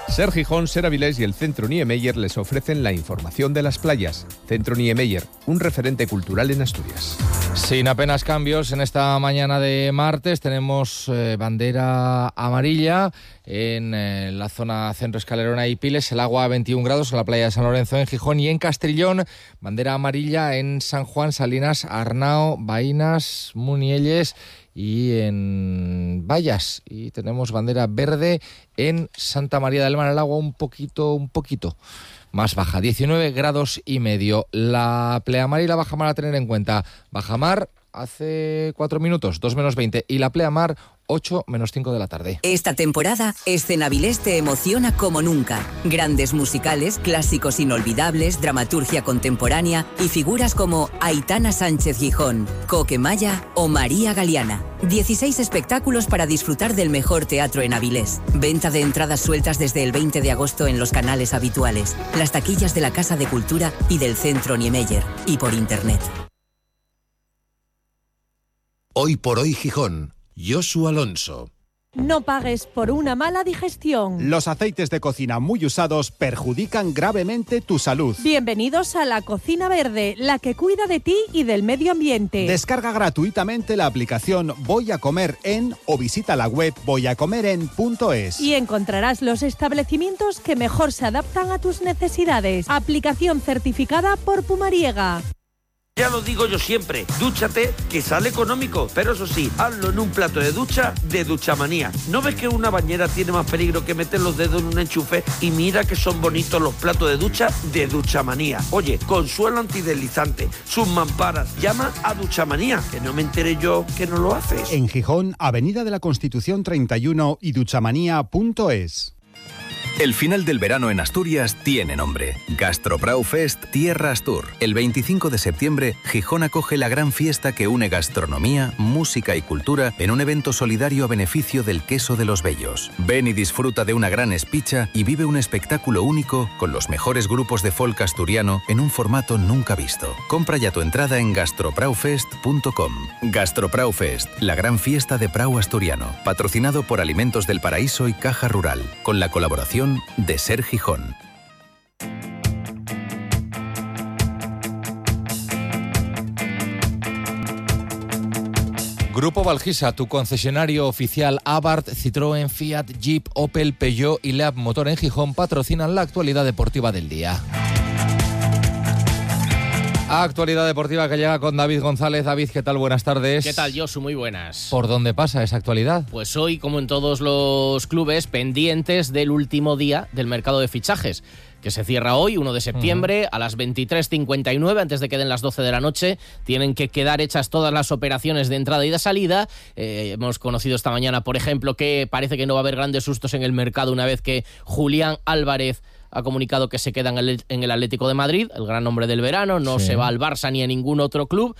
Ser Gijón, Ser Avilés y el Centro Niemeyer les ofrecen la información de las playas. Centro Niemeyer, un referente cultural en Asturias. Sin apenas cambios en esta mañana de martes, tenemos bandera amarilla en la zona Centro Escalerona y Piles, el agua a 21 grados en la playa de San Lorenzo en Gijón, y en Castrillón bandera amarilla en San Juan, Salinas, Arnao, Baínas, Munielles y en Vallas, y tenemos bandera verde en Santa María del Mar, el agua un poquito más baja, 19 grados y medio. La pleamar y la bajamar a tener en cuenta: bajamar hace 4 minutos, 2 menos 20, y la pleamar 8 menos 5 de la tarde. Esta temporada, Escena Avilés te emociona como nunca. Grandes musicales, clásicos inolvidables, dramaturgia contemporánea y figuras como Aitana Sánchez Gijón, Coque Maya o María Galeana. 16 espectáculos para disfrutar del mejor teatro en Avilés. Venta de entradas sueltas desde el 20 de agosto en los canales habituales, las taquillas de la Casa de Cultura y del Centro Niemeyer, y por internet. Hoy por hoy Gijón. Josu Alonso. No pagues por una mala digestión. Los aceites de cocina muy usados perjudican gravemente tu salud. Bienvenidos a la Cocina Verde, la que cuida de ti y del medio ambiente. Descarga gratuitamente la aplicación Voy a Comer En o visita la web voyacomeren.es. Y encontrarás los establecimientos que mejor se adaptan a tus necesidades. Aplicación certificada por Pumariega. Ya lo digo yo siempre, dúchate, que sale económico, pero eso sí, hazlo en un plato de ducha de Duchamanía. ¿No ves que una bañera tiene más peligro que meter los dedos en un enchufe? Y mira que son bonitos los platos de ducha de Duchamanía. Oye, con suelo antideslizante, sus mamparas, llama a Duchamanía, que no me enteré yo que no lo haces. En Gijón, Avenida de la Constitución 31 y duchamanía.es. El final del verano en Asturias tiene nombre. Gastroprau Fest Tierra Astur. El 25 de septiembre, Gijón acoge la gran fiesta que une gastronomía, música y cultura en un evento solidario a beneficio del queso de los Bellos. Ven y disfruta de una gran espicha y vive un espectáculo único con los mejores grupos de folk asturiano en un formato nunca visto. Compra ya tu entrada en gastropraufest.com. Gastroprau Fest, la gran fiesta de Prau asturiano, patrocinado por Alimentos del Paraíso y Caja Rural, con la colaboración de Ser Gijón. Grupo Valgisa, tu concesionario oficial Abarth, Citroën, Fiat, Jeep, Opel, Peugeot y Leab Motor en Gijón patrocinan la actualidad deportiva del día. Actualidad deportiva que llega con David González. David, ¿qué tal? Buenas tardes. ¿Qué tal, Josu? Muy buenas. ¿Por dónde pasa esa actualidad? Pues hoy, como en todos los clubes, pendientes del último día del mercado de fichajes, que se cierra hoy, 1 de septiembre, a las 23:59, antes de que den las 12 de la noche. Tienen que quedar hechas todas las operaciones de entrada y de salida. Hemos conocido esta mañana, por ejemplo, que parece que no va a haber grandes sustos en el mercado una vez que Julián Álvarez ha comunicado que se queda en el Atlético de Madrid, el gran hombre del verano, no se va al Barça ni a ningún otro club.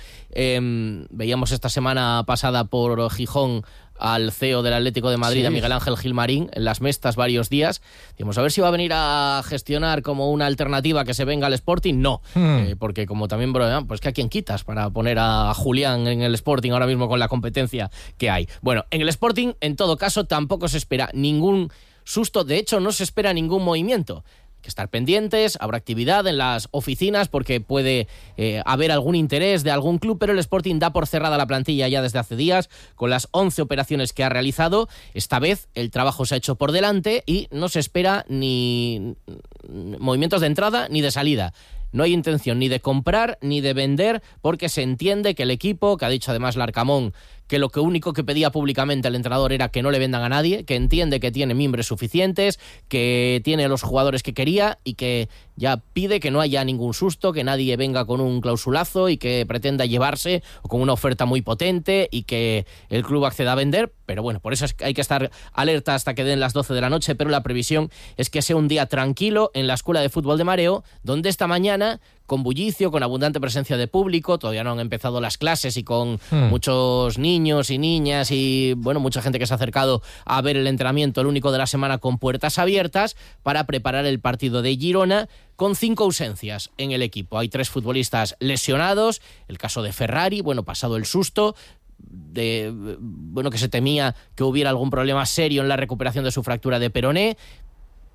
Veíamos esta semana pasada por Gijón al CEO del Atlético de Madrid, a Miguel Ángel Gilmarín, en las Mestas varios días. Digamos, a ver si va a venir a gestionar como una alternativa que se venga al Sporting. No, porque como también, pues que a quién quitas para poner a Julián en el Sporting ahora mismo con la competencia que hay. Bueno, en el Sporting, en todo caso, tampoco se espera ningún susto. De hecho, no se espera ningún movimiento. Que estar pendientes, habrá actividad en las oficinas porque puede haber algún interés de algún club, pero el Sporting da por cerrada la plantilla ya desde hace días con las 11 operaciones que ha realizado. Esta vez el trabajo se ha hecho por delante y no se espera ni movimientos de entrada ni de salida. No hay intención ni de comprar ni de vender porque se entiende que el equipo, que ha dicho además Larcamón, que lo único que pedía públicamente el entrenador era que no le vendan a nadie, que entiende que tiene mimbres suficientes, que tiene los jugadores que quería y que ya pide que no haya ningún susto, que nadie venga con un clausulazo y que pretenda llevarse o con una oferta muy potente y que el club acceda a vender. Pero bueno, por eso hay que estar alerta hasta que den las 12 de la noche, pero la previsión es que sea un día tranquilo en la Escuela de Fútbol de Mareo, donde esta mañana, con bullicio, con abundante presencia de público, todavía no han empezado las clases y con muchos niños y niñas y bueno, mucha gente que se ha acercado a ver el entrenamiento, el único de la semana con puertas abiertas, para preparar el partido de Girona, con 5 ausencias en el equipo. Hay 3 futbolistas lesionados, el caso de Ferrari, bueno, pasado el susto, que se temía que hubiera algún problema serio en la recuperación de su fractura de peroné.